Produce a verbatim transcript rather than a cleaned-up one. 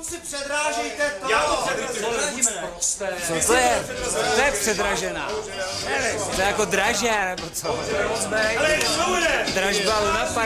Kluci, předrážejte to! Já to předrážím, ne? Co to je? To je předražená. To je jako draže, nebo co? Ale co bude? Dražba Luna Park.